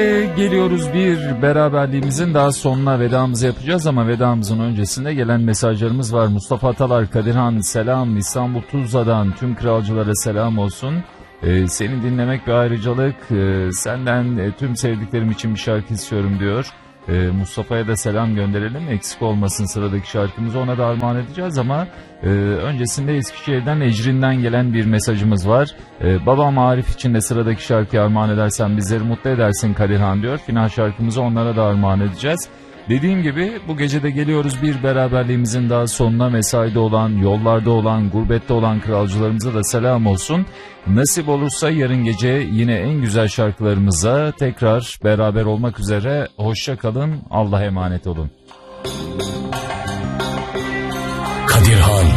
Geliyoruz bir beraberliğimizin daha sonuna, vedamızı yapacağız ama vedamızın öncesinde gelen mesajlarımız var. Mustafa Atalar, Kadirhan selam, İstanbul Tuzla'dan tüm kralcılara selam olsun. Seni dinlemek bir ayrıcalık, senden tüm sevdiklerim için bir şarkı istiyorum diyor. Mustafa'ya da selam gönderelim, eksik olmasın, sıradaki şarkımızı ona da armağan edeceğiz ama öncesinde Eskişehir'den Ecrin'den gelen bir mesajımız var. Babam Arif için de sıradaki şarkıyı armağan edersen bizleri mutlu edersin Kadirhan diyor. Final şarkımızı onlara da armağan edeceğiz. Dediğim gibi bu gece de geliyoruz bir beraberliğimizin daha sonuna. Mesaide olan, yollarda olan, gurbette olan kralcılarımıza da selam olsun. Nasip olursa yarın gece yine en güzel şarkılarımıza tekrar beraber olmak üzere. Hoşça kalın, Allah'a emanet olun. Kadirhan